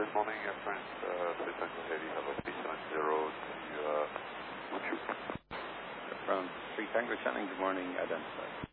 Good morning, friends. Please Tango Heavy, hello, 370 to Wuchu. From 3 Tango Channing, good morning, identified.